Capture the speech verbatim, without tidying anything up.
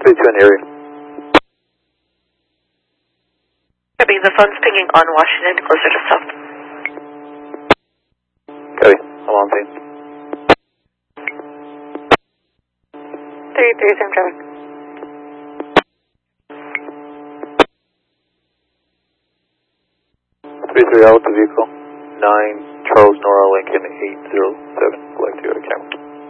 three two in the area. Copy, the phone's pinging on Washington, closer to south. Copy, I'm on scene. three three, same traffic. three three out with the vehicle. nine Charles Nora Lincoln eight zero seven. Select you at a camera.